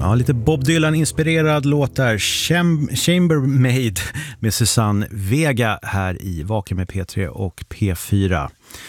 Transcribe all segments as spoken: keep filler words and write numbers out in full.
Ja, lite Bob Dylan-inspirerad låt där. Cham- Chambermaid med Susanne Vega här i Vaken med P tre och P fyra.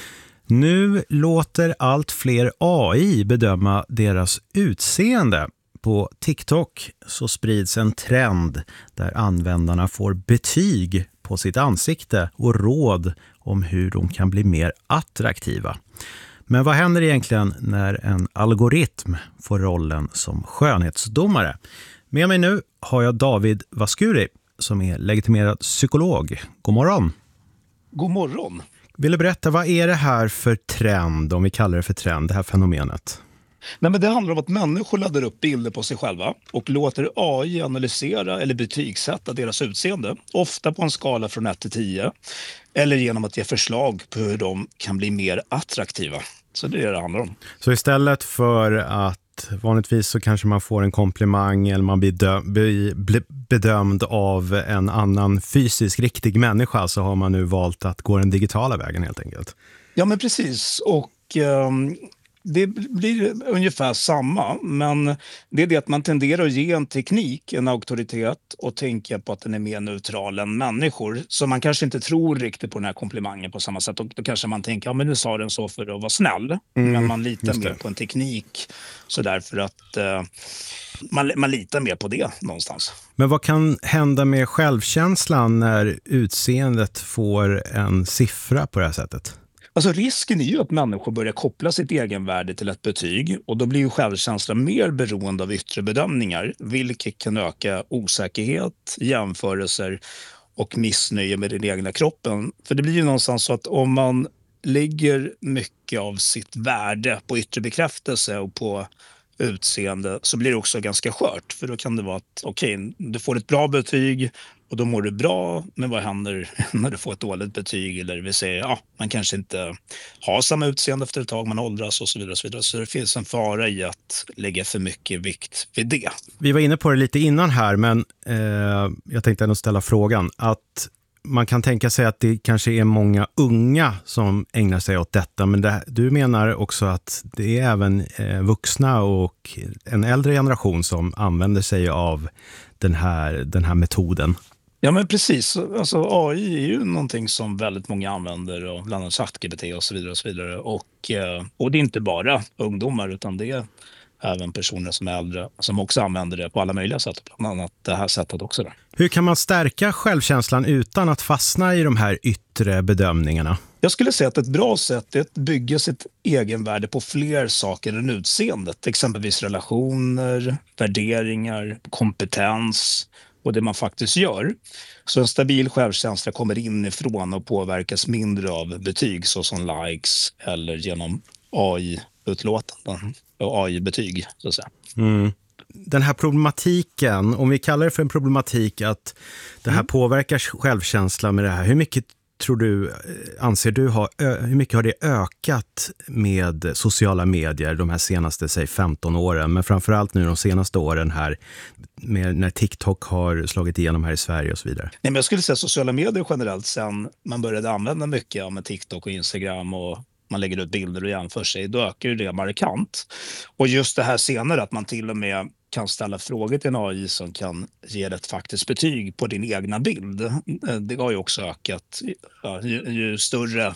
Nu låter allt fler A I bedöma deras utseende. På TikTok så sprids en trend där användarna får betyg på sitt ansikte och råd om hur de kan bli mer attraktiva. Men vad händer egentligen när en algoritm får rollen som skönhetsdomare? Med mig nu har jag David Vaskuri som är legitimerad psykolog. God morgon. God morgon. Vill du berätta, vad är det här för trend, om vi kallar det för trend, det här fenomenet? Nej, men det handlar om att människor laddar upp bilder på sig själva och låter A I analysera eller betygsätta deras utseende. Ofta på en skala från ett till tio. Eller genom att ge förslag på hur de kan bli mer attraktiva. Så det är det det handlar om. Så istället för att vanligtvis så kanske man får en komplimang eller man blir dö- be- be- bedömd av en annan fysisk riktig människa, så har man nu valt att gå den digitala vägen helt enkelt. Ja, men precis. Och um, det blir ungefär samma, men det är det att man tenderar att ge en teknik en auktoritet och tänka på att den är mer neutral än människor. Så man kanske inte tror riktigt på den här komplimangen på samma sätt. Och då kanske man tänker, ja men nu sa den så för att vara snäll. Mm, men man litar mer på en teknik. Så därför att uh, man, man litar mer på det någonstans. Men vad kan hända med självkänslan när utseendet får en siffra på det här sättet? Alltså risken är ju att människor börjar koppla sitt egenvärde till ett betyg, och då blir ju självkänslan mer beroende av yttre bedömningar, vilket kan öka osäkerhet, jämförelser och missnöje med den egna kroppen. För det blir ju någonstans så att om man lägger mycket av sitt värde på yttre bekräftelse och på utseende, så blir det också ganska skört. För då kan det vara att okej, okay, du får ett bra betyg och då mår du bra, men vad händer när du får ett dåligt betyg? Eller vi säger, ja, man kanske inte har samma utseende efter ett tag, man åldras och så vidare. Och så vidare. Så det finns en fara i att lägga för mycket vikt vid det. Vi var inne på det lite innan här, men eh, jag tänkte ändå ställa frågan att man kan tänka sig att det kanske är många unga som ägnar sig åt detta, men det, du menar också att det är även eh, vuxna och en äldre generation som använder sig av den här, den här metoden. Ja, men precis. Alltså, A I är ju någonting som väldigt många använder, och bland annat ChatGPT och så vidare. Och, så vidare. Och, och det är inte bara ungdomar, utan det är även personer som är äldre som också använder det på alla möjliga sätt, bland annat det här sättet också. Då. Hur kan man stärka självkänslan utan att fastna i de här yttre bedömningarna? Jag skulle säga att ett bra sätt är att bygga sitt egenvärde på fler saker än utseendet. Exempelvis relationer, värderingar, kompetens och det man faktiskt gör. Så en stabil självkänsla kommer inifrån och påverkas mindre av betyg såsom likes eller genom A I-utlåtanden och A I-betyg så att säga. Mm. Den här problematiken, om vi kallar det för en problematik, att det här mm. påverkar självkänslan med det här. Hur mycket tror du, anser du, har, hur mycket har det ökat med sociala medier de här senaste, säg femton åren, men framförallt nu de senaste åren här med när TikTok har slagit igenom här i Sverige och så vidare? Nej, men jag skulle säga sociala medier generellt sen man började använda mycket med TikTok och Instagram och man lägger ut bilder och jämför sig, då ökar ju det markant. Och just det här senare att man till och med kan ställa frågor till en A I som kan ge ett faktiskt betyg på din egna bild. Det har ju också ökat. Ja, ju, ju större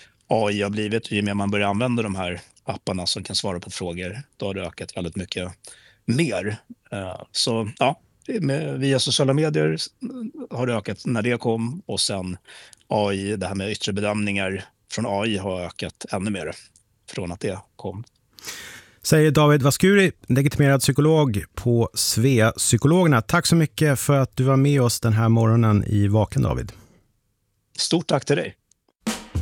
A I har blivit, ju mer man börjar använda de här apparna som kan svara på frågor, då har det ökat väldigt mycket mer. Så ja, med, via sociala medier har det ökat när det kom, och sen A I, det här med yttre bedömningar från A I har ökat ännu mer från att det kom. Säger David Vaskuri, legitimerad psykolog på Svea Psykologerna. Tack så mycket för att du var med oss den här morgonen i Vaken, David. Stort tack till dig.